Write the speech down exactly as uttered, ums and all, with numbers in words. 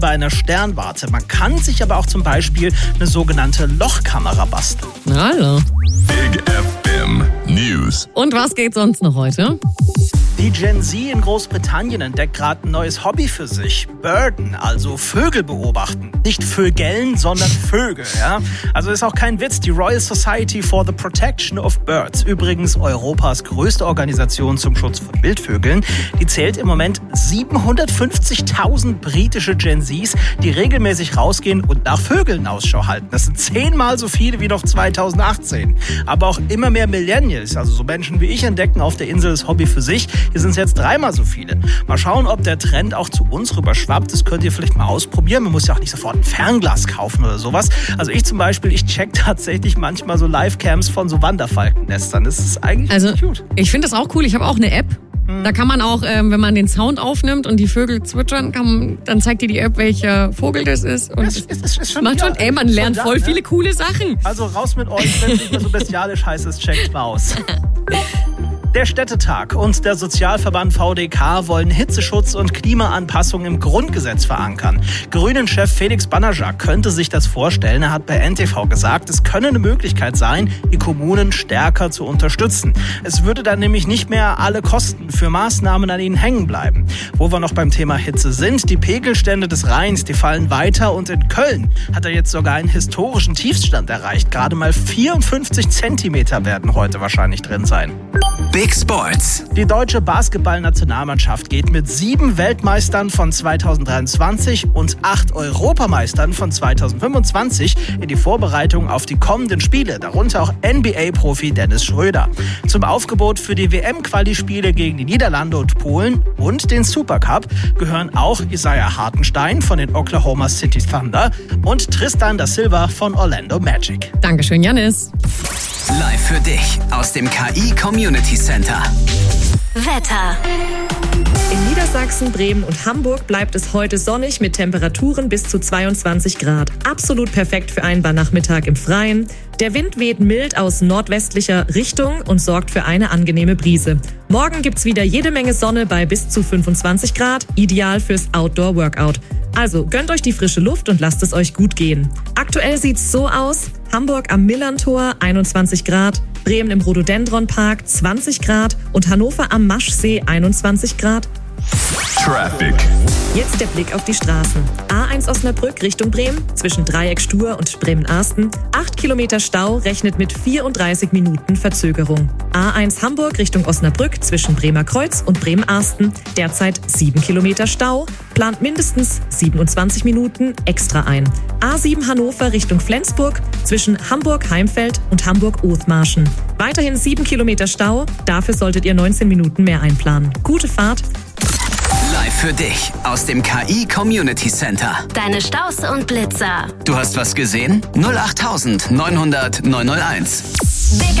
bei einer Sternwarte. Man kann sich aber auch zum Beispiel eine sogenannte Lochkamera basteln. Hallo. Big F M News. Und was geht sonst noch heute? Die Gen Z in Großbritannien entdeckt gerade ein neues Hobby für sich. Birden, also Vögel beobachten. Nicht Vögeln, sondern Vögel. Ja? Also ist auch kein Witz. Die Royal Society for the Protection of Birds, übrigens Europas größte Organisation zum Schutz von Wildvögeln, die zählt im Moment siebenhundertfünfzigtausend britische Gen Zs, die regelmäßig rausgehen und nach Vögeln Ausschau halten. Das sind zehnmal so viele wie noch zweitausendachtzehn. Aber auch immer mehr Millennials, also so Menschen wie ich, entdecken auf der Insel das Hobby für sich. Hier sind es jetzt dreimal so viele. Mal schauen, ob der Trend auch zu uns rüber schwappt. Das könnt ihr vielleicht mal ausprobieren. Man muss ja auch nicht sofort ein Fernglas kaufen oder sowas. Also ich zum Beispiel, ich check tatsächlich manchmal so Livecams von so Wanderfalkennestern. Das ist eigentlich Also cute. ich finde das auch cool. Ich habe auch eine App. Da kann man auch, ähm, wenn man den Sound aufnimmt und die Vögel zwitschern, kann man, dann zeigt dir die App, welcher Vogel das ist. Und Das ist- ist- ist schon macht schon, wieder- ey, man ist lernt schon da, voll ne? viele coole Sachen. Also raus mit euch, wenn es nicht mehr so bestialisch heiß ist, checkt mal aus. Der Städtetag und der Sozialverband V D K wollen Hitzeschutz und Klimaanpassung im Grundgesetz verankern. Grünen-Chef Felix Banajak könnte sich das vorstellen. Er hat bei N T V gesagt, es könne eine Möglichkeit sein, die Kommunen stärker zu unterstützen. Es würde dann nämlich nicht mehr alle Kosten für Maßnahmen an ihnen hängen bleiben. Wo wir noch beim Thema Hitze sind, die Pegelstände des Rheins, die fallen weiter und in Köln hat er jetzt sogar einen historischen Tiefstand erreicht. Gerade mal vierundfünfzig Zentimeter werden heute wahrscheinlich drin sein. Big Sports. Die deutsche Basketballnationalmannschaft geht mit sieben Weltmeistern von zweitausenddreiundzwanzig und acht Europameistern von zweitausendfünfundzwanzig in die Vorbereitung auf die kommenden Spiele, darunter auch N B A-Profi Dennis Schröder. Zum Aufgebot für die W M-Quali-Spiele gegen die Niederlande und Polen und den Supercup gehören auch Isaiah Hartenstein von den Oklahoma City Thunder und Tristan da Silva von Orlando Magic. Dankeschön, Janis. Live für dich aus dem K I Community Center. Wetter. In Niedersachsen, Bremen und Hamburg bleibt es heute sonnig mit Temperaturen bis zu zweiundzwanzig Grad. Absolut perfekt für einen Nachmittag im Freien. Der Wind weht mild aus nordwestlicher Richtung und sorgt für eine angenehme Brise. Morgen gibt's wieder jede Menge Sonne bei bis zu fünfundzwanzig Grad, ideal fürs Outdoor-Workout. Also gönnt euch die frische Luft und lasst es euch gut gehen. Aktuell sieht's so aus: Hamburg am Millerntor einundzwanzig Grad, Bremen im Rhododendron-Park zwanzig Grad und Hannover am Maschsee einundzwanzig Grad. Traffic. Jetzt der Blick auf die Straßen. A eins Osnabrück Richtung Bremen, zwischen Dreieck Stur und Bremen-Arsten. acht Kilometer Stau, rechnet mit vierunddreißig Minuten Verzögerung. A eins Hamburg Richtung Osnabrück, zwischen Bremer Kreuz und Bremen-Arsten. Derzeit sieben Kilometer Stau, plant mindestens siebenundzwanzig Minuten extra ein. A sieben Hannover Richtung Flensburg, zwischen Hamburg-Heimfeld und Hamburg-Othmarschen. Weiterhin sieben Kilometer Stau, dafür solltet ihr neunzehn Minuten mehr einplanen. Gute Fahrt. Live für dich aus dem K I Community Center. Deine Staus und Blitzer. Du hast was gesehen? null acht neunhundert neunhunderteins. Big